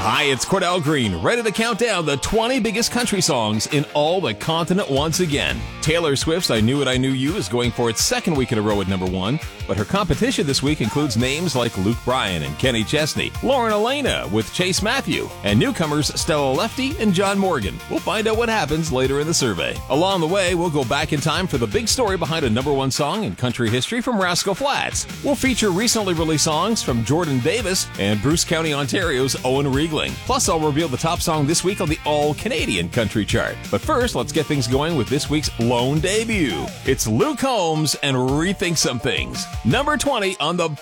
Hi, it's Cordell Green, ready to count down the 20 biggest country songs in all the continent once again. Taylor Swift's I Knew It, I Knew You is going for its second week in a row at number 1, but her competition this week includes names like Luke Bryan and Kenny Chesney, Lauren Elena with Chase Matthew, and newcomers Stella Lefty and John Morgan. We'll find out what happens later in the survey. Along the way, we'll go back in time for the big story behind a number 1 song in country history from Rascal Flatts. We'll feature recently released songs from Jordan Davis and Bruce County, Ontario's Owen Riegling. Plus, I'll reveal the top song this week on the All-Canadian Country Chart. But first, let's get things going with this week's lone debut. It's Luke Combs and Rethink Some Things. Number 20 on the